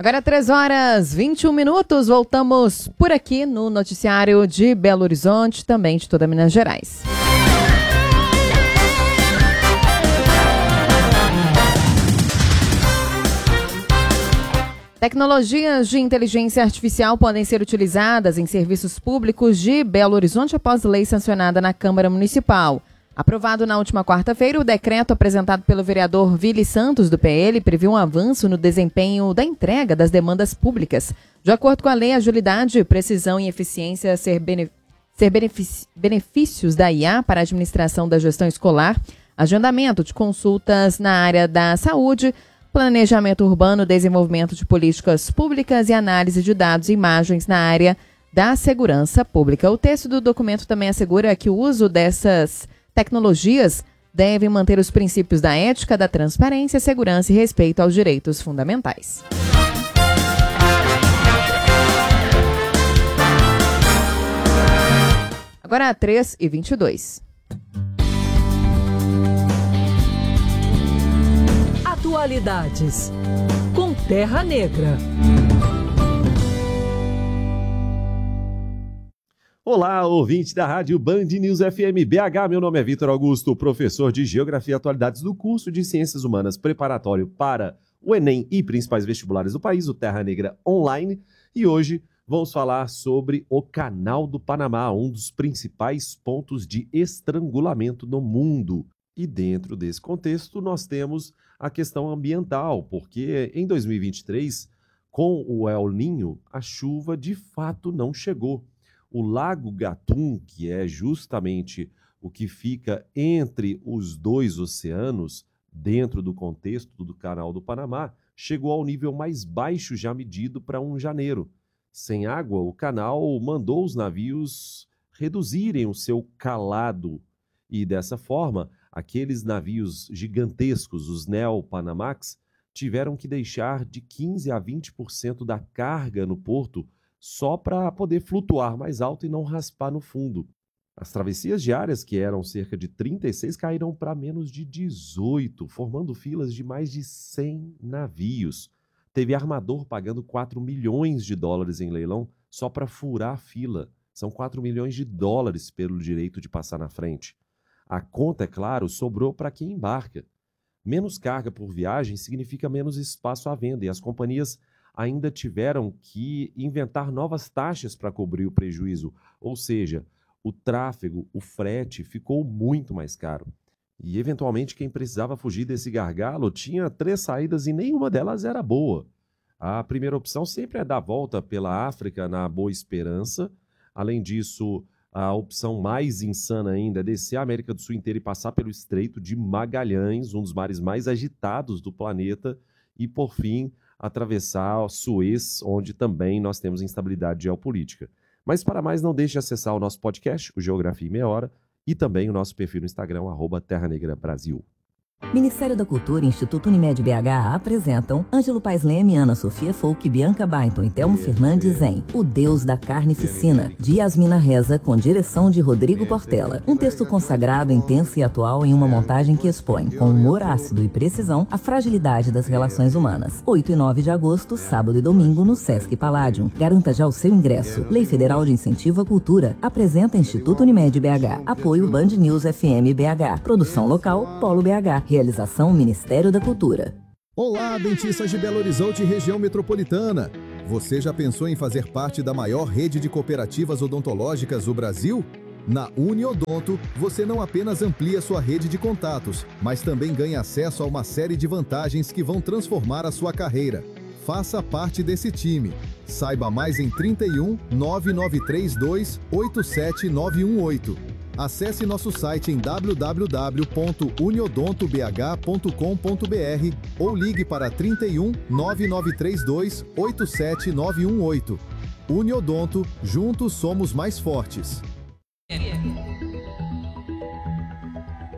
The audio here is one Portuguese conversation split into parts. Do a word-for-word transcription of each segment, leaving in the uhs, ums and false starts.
Agora três horas e vinte e um minutos, voltamos por aqui no noticiário de Belo Horizonte, também de toda Minas Gerais. Tecnologias de inteligência artificial podem ser utilizadas em serviços públicos de Belo Horizonte após lei sancionada na Câmara Municipal. Aprovado na última quarta-feira, o decreto apresentado pelo vereador Vili Santos, do P L, previu um avanço no desempenho da entrega das demandas públicas. De acordo com a lei, agilidade, precisão e eficiência ser, bene... ser benefic... benefícios da I A para a administração da gestão escolar, agendamento de consultas na área da saúde, planejamento urbano, desenvolvimento de políticas públicas e análise de dados e imagens na área da segurança pública. O texto do documento também assegura que o uso dessas tecnologias deve manter os princípios da ética, da transparência, segurança e respeito aos direitos fundamentais. Agora três e vinte e dois. Atualidades com Terra Negra. Olá, ouvinte da Rádio Band News F M B H. Meu nome é Vitor Augusto, professor de Geografia e Atualidades do curso de Ciências Humanas preparatório para o Enem e principais vestibulares do país, o Terra Negra Online. E hoje vamos falar sobre o Canal do Panamá, um dos principais pontos de estrangulamento no mundo. E dentro desse contexto nós temos a questão ambiental, porque em dois mil e vinte e três, com o El Niño, a chuva de fato não chegou. O Lago Gatun, que é justamente o que fica entre os dois oceanos, dentro do contexto do Canal do Panamá, chegou ao nível mais baixo já medido para um janeiro. Sem água, o canal mandou os navios reduzirem o seu calado e, dessa forma, aqueles navios gigantescos, os Neo-Panamax, tiveram que deixar de quinze a vinte por cento da carga no porto só para poder flutuar mais alto e não raspar no fundo. As travessias diárias, que eram cerca de trinta e seis, caíram para menos de dezoito, formando filas de mais de cem navios. Teve armador pagando quatro milhões de dólares em leilão só para furar a fila. São quatro milhões de dólares pelo direito de passar na frente. A conta, é claro, sobrou para quem embarca. Menos carga por viagem significa menos espaço à venda e as companhias ainda tiveram que inventar novas taxas para cobrir o prejuízo. Ou seja, o tráfego, o frete ficou muito mais caro. E, eventualmente, quem precisava fugir desse gargalo tinha três saídas e nenhuma delas era boa. A primeira opção sempre é dar a volta pela África na Boa Esperança. Além disso, a opção mais insana ainda é descer a América do Sul inteira e passar pelo Estreito de Magalhães, um dos mares mais agitados do planeta, e, por fim, atravessar Suez, onde também nós temos instabilidade geopolítica. Mas para mais, não deixe de acessar o nosso podcast, o Geografia em Meia Hora, e também o nosso perfil no Instagram, arroba Terra Negra Brasil. Ministério da Cultura e Instituto Unimed B H apresentam Ângelo Paes Leme, Ana Sofia Folk, Bianca Bainton e Telmo Fernandes em O Deus da Carnificina, de Yasmina Reza, com direção de Rodrigo Portela. Um texto consagrado, intenso e atual em uma montagem que expõe, com humor ácido e precisão, a fragilidade das relações humanas. oito e nove de agosto, sábado e domingo, no Sesc Palladium. Garanta já o seu ingresso. Lei Federal de Incentivo à Cultura. Apresenta Instituto Unimed B H. Apoio Band News F M B H. Produção local, Polo B H. Realização Ministério da Cultura. Olá, dentistas de Belo Horizonte e região metropolitana. Você já pensou em fazer parte da maior rede de cooperativas odontológicas do Brasil? Na Uniodonto, você não apenas amplia sua rede de contatos, mas também ganha acesso a uma série de vantagens que vão transformar a sua carreira. Faça parte desse time. Saiba mais em trinta e um, nove nove três dois, oito sete nove um oito. Acesse nosso site em w w w ponto uniodonto b h ponto com ponto b r ou ligue para trinta e um, nove nove três dois, oito sete nove um oito. Uniodonto, juntos somos mais fortes.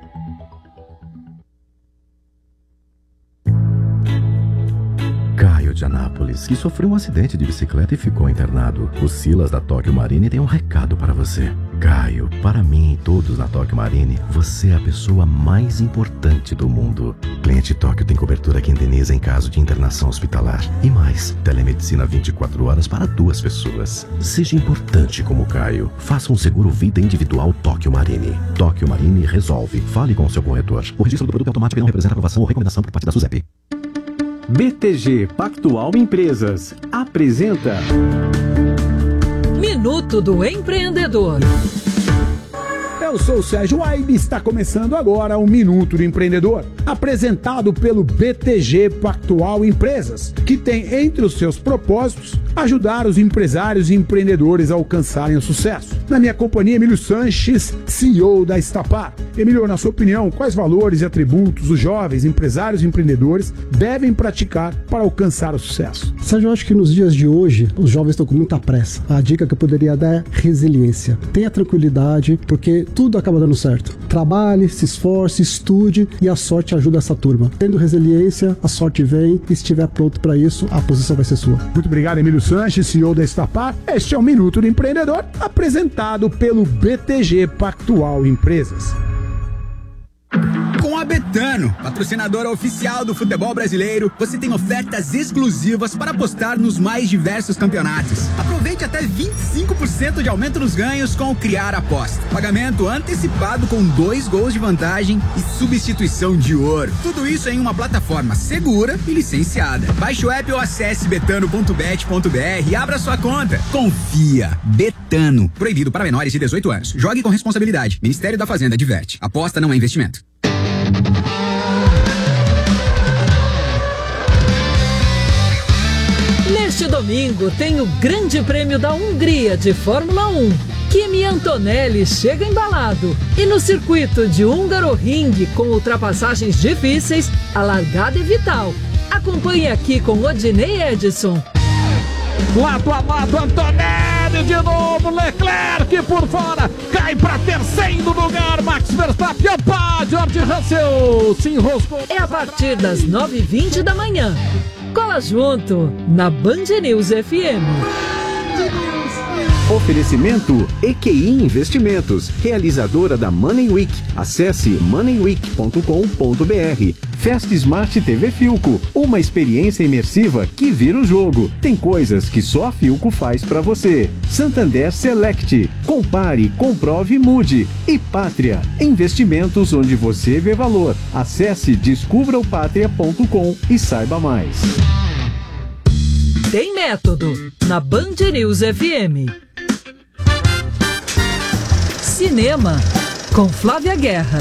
Caio Caio de Anápolis, que sofreu um acidente de bicicleta e ficou internado. O Silas da Tóquio Marine tem um recado para você. Caio, para mim e todos na Tóquio Marine, você é a pessoa mais importante do mundo. Cliente Tóquio tem cobertura que indeniza em caso de internação hospitalar. E mais, telemedicina vinte e quatro horas para duas pessoas. Seja importante como Caio. Faça um seguro vida individual Tóquio Marine. Tóquio Marine resolve. Fale com o seu corretor. O registro do produto é automático e não representa aprovação ou recomendação por parte da SUSEP. B T G Pactual Empresas apresenta Minuto do Empreendedor. Eu sou o Sérgio Aibe e está começando agora o Minuto do Empreendedor, apresentado pelo B T G Pactual Empresas, que tem entre os seus propósitos ajudar os empresários e empreendedores a alcançarem o sucesso. Na minha companhia, Emílio Sanches, C E O da Estapar. Emílio, na sua opinião, quais valores e atributos os jovens empresários e empreendedores devem praticar para alcançar o sucesso? Sérgio, eu acho que nos dias de hoje, os jovens estão com muita pressa. A dica que eu poderia dar é resiliência. Tenha tranquilidade, porque tudo acaba dando certo. Trabalhe, se esforce, estude e a sorte ajuda essa turma. Tendo resiliência, a sorte vem e se estiver pronto para isso, a posição vai ser sua. Muito obrigado, Emílio Sanches, C E O da Estapar. Este é o Minuto do Empreendedor, apresentado pelo B T G Pactual Empresas. Com a Betano, patrocinadora oficial do futebol brasileiro, você tem ofertas exclusivas para apostar nos mais diversos campeonatos. Aproveite até vinte e cinco por cento de aumento nos ganhos com o Criar Aposta. Pagamento antecipado com dois gols de vantagem e substituição de ouro. Tudo isso em uma plataforma segura e licenciada. Baixe o app ou acesse betano ponto bet ponto br e abra sua conta. Confia. Betano. Proibido para menores de dezoito anos. Jogue com responsabilidade. Ministério da Fazenda adverte. Aposta não é investimento. Neste domingo tem o Grande Prêmio da Hungria de Fórmula um. Kimi Antonelli chega embalado e no circuito de Hungaroring, com ultrapassagens difíceis, a largada é vital. Acompanhe aqui com Odinei Edson. Lado a lado, Antonelli de novo, Leclerc por fora, cai para terceiro lugar, Max Verstappen, opa, George Russell se enroscou. É a partir das nove e vinte da manhã. Cola junto na Band News F M. Oferecimento E Q I Investimentos, realizadora da Money Week. Acesse money week ponto com ponto br. Fast Smart T V Filco, uma experiência imersiva que vira o jogo. Tem coisas que só a Filco faz pra você. Santander Select, compare, comprove e mude. E Pátria, investimentos onde você vê valor. Acesse descubra o pátria ponto com e saiba mais. Tem método na Band News F M. Cinema com Flávia Guerra.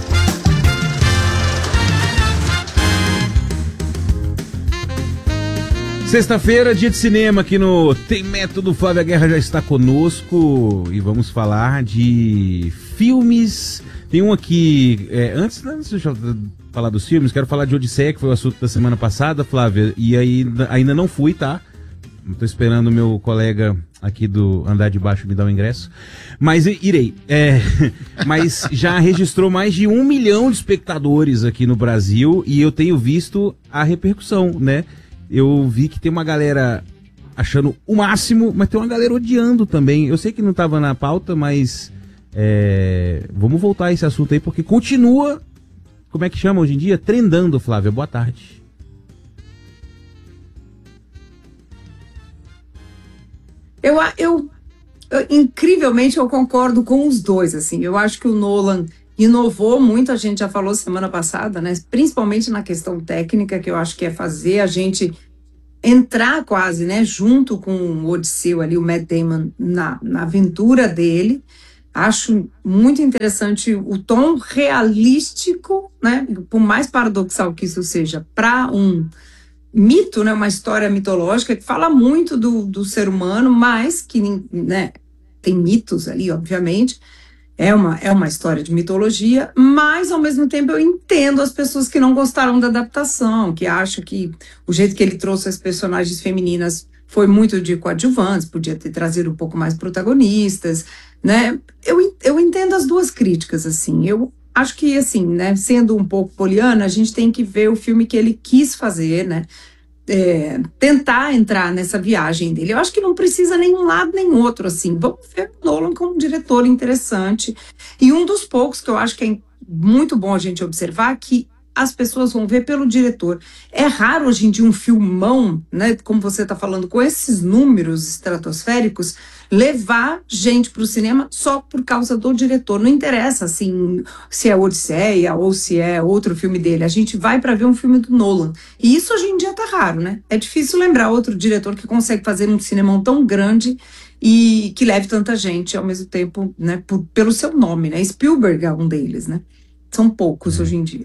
Sexta-feira, dia de cinema aqui no Tem Método. Flávia Guerra já está conosco e vamos falar de filmes. Tem um aqui, é, antes, antes de eu falar dos filmes, quero falar de Odisseia, que foi o assunto da semana passada, Flávia, e aí ainda não fui, tá? Tô esperando o meu colega aqui do Andar de Baixo me dar o ingresso, mas irei. É, mas já registrou mais de um milhão de espectadores aqui no Brasil e eu tenho visto a repercussão, né? Eu vi que tem uma galera achando o máximo, mas tem uma galera odiando também. Eu sei que não estava na pauta, mas é, vamos voltar a esse assunto aí, porque continua, como é que chama hoje em dia? Trendando, Flávia. Boa tarde. Eu, eu, eu, incrivelmente, eu concordo com os dois, assim. Eu acho que o Nolan inovou muito, a gente já falou semana passada, né? Principalmente na questão técnica, que eu acho que é fazer a gente entrar quase, né? Junto com o Odisseu ali, o Matt Damon, na, na aventura dele. Acho muito interessante o tom realístico, né? Por mais paradoxal que isso seja, para um mito, né, uma história mitológica que fala muito do, do ser humano, mas que, né, tem mitos ali, obviamente, é uma, é uma história de mitologia, mas ao mesmo tempo eu entendo as pessoas que não gostaram da adaptação, que acham que o jeito que ele trouxe as personagens femininas foi muito de coadjuvantes, podia ter trazido um pouco mais protagonistas, né, eu, eu entendo as duas críticas, assim, eu acho que, assim, né, sendo um pouco poliana, a gente tem que ver o filme que ele quis fazer, né, é, tentar entrar nessa viagem dele. Eu acho que não precisa nem um lado nem outro, assim. Vamos ver o Nolan como um diretor interessante. E um dos poucos que eu acho que é muito bom a gente observar que as pessoas vão ver pelo diretor. É raro hoje em dia um filmão, né, como você está falando, com esses números estratosféricos, levar gente para o cinema só por causa do diretor. Não interessa, assim, se é Odisseia ou se é outro filme dele. A gente vai para ver um filme do Nolan. E isso hoje em dia tá raro, né? É difícil lembrar outro diretor que consegue fazer um cinemão tão grande e que leve tanta gente ao mesmo tempo, né, por, pelo seu nome, né? Spielberg é um deles, né? São poucos é. hoje em dia.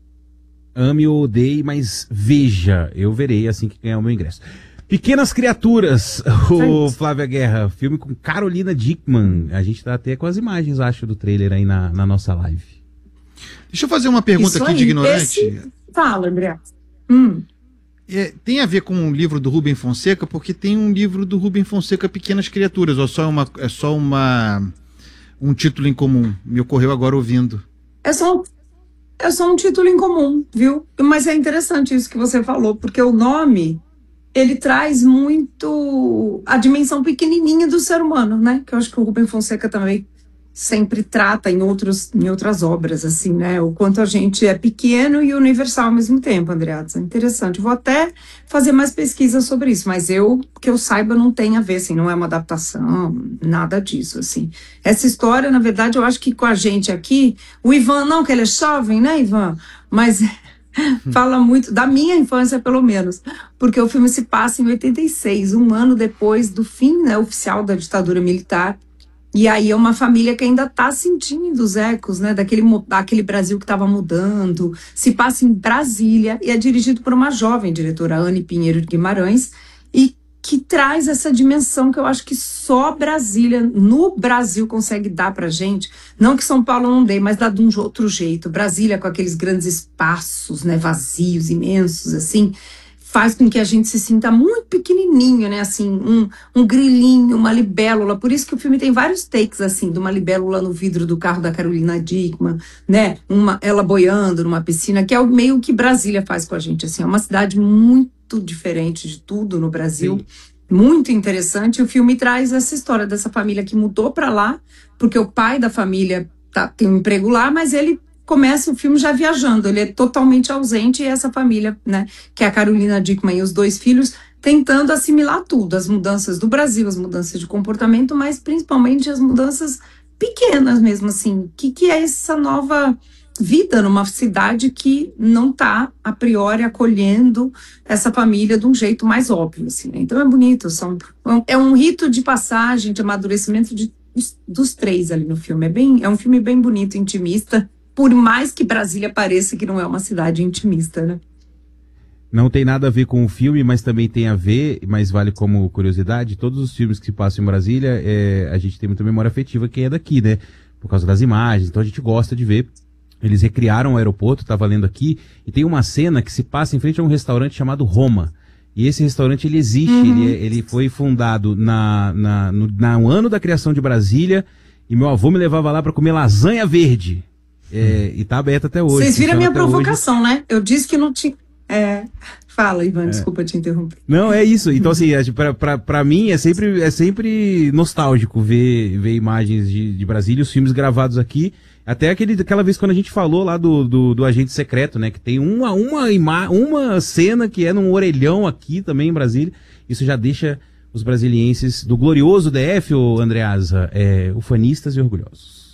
Ame ou odeie, mas veja, eu verei assim que ganhar o meu ingresso. Pequenas Criaturas, o Flávia Guerra, filme com Carolina Dickmann. A gente tá até com as imagens, acho, do trailer aí na, na nossa live. Deixa eu fazer uma pergunta Isso aqui aí, de ignorante. Esse... Fala, André. Hum. É, tem a ver com um livro do Rubem Fonseca, porque tem um livro do Rubem Fonseca, Pequenas Criaturas, ou só uma, é só uma, um título em comum. Me ocorreu agora ouvindo. É só um... É só um título em comum, viu? Mas é interessante isso que você falou, porque o nome, ele traz muito a dimensão pequenininha do ser humano, né? Que eu acho que o Rubem Fonseca também sempre trata em, outros, em outras obras, assim, né? O quanto a gente é pequeno e universal ao mesmo tempo, Andreasa. Interessante. Vou até fazer mais pesquisas sobre isso, mas eu, que eu saiba, não tem a ver, assim, não é uma adaptação, nada disso, assim. Essa história, na verdade, eu acho que com a gente aqui, o Ivan, não, que ele é jovem, né, Ivan? Mas fala muito, da minha infância, pelo menos, porque o filme se passa em oitenta e seis, um ano depois do fim, né, oficial da ditadura militar. E aí é uma família que ainda está sentindo os ecos, né, daquele, daquele Brasil que estava mudando. Se passa em Brasília e é dirigido por uma jovem diretora, Anne Pinheiro de Guimarães, e que traz essa dimensão que eu acho que só Brasília, no Brasil, consegue dar pra gente. Não que São Paulo não dê, mas dá de um outro jeito. Brasília com aqueles grandes espaços, né, vazios, imensos, assim, faz com que a gente se sinta muito pequenininho, né, assim, um, um grilinho, uma libélula. Por isso que o filme tem vários takes, assim, de uma libélula no vidro do carro da Carolina Dickmann, né, uma, ela boiando numa piscina, que é o meio que Brasília faz com a gente, assim, é uma cidade muito diferente de tudo no Brasil, Sim. muito interessante. O filme traz essa história dessa família que mudou para lá, porque o pai da família tá, tem um emprego lá, mas ele começa o filme já viajando, ele é totalmente ausente, e essa família, né, que é a Carolina Dickmann e os dois filhos, tentando assimilar tudo, as mudanças do Brasil, as mudanças de comportamento, mas principalmente as mudanças pequenas mesmo, assim, o que, que é essa nova vida numa cidade que não está, a priori, acolhendo essa família de um jeito mais óbvio, assim, né? Então é bonito, são, é um rito de passagem, de amadurecimento de, dos três ali no filme, é, bem, é um filme bem bonito, intimista, por mais que Brasília pareça que não é uma cidade intimista, né? Não tem nada a ver com o filme, mas também tem a ver, mas vale como curiosidade, todos os filmes que se passam em Brasília, é, a gente tem muita memória afetiva quem é daqui, né? Por causa das imagens, então a gente gosta de ver. Eles recriaram o aeroporto, tá valendo aqui, e tem uma cena que se passa em frente a um restaurante chamado Roma. E esse restaurante, ele existe, uhum. ele, ele foi fundado na, na, no, no ano da criação de Brasília, e meu avô me levava lá para comer lasanha verde. É, e tá aberto até hoje. Vocês viram a minha provocação, hoje. Né? Eu disse que não tinha... É... Fala, Ivan, é. desculpa te interromper. Não, é isso. Então, assim, pra, pra, pra mim é sempre, é sempre nostálgico ver, ver imagens de, de Brasília, os filmes gravados aqui. Até aquele, aquela vez quando a gente falou lá do, do, do Agente Secreto, né? Que tem uma, uma, ima, uma cena que é num orelhão aqui também em Brasília. Isso já deixa os brasilienses do glorioso D F, ô Andreasa, é, ufanistas e orgulhosos.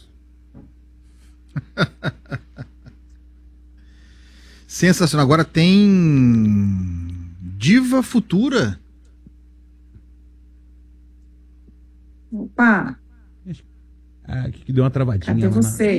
Sensacional. Agora tem Diva Futura. Opa! Ah, que deu uma travadinha. Cadê você?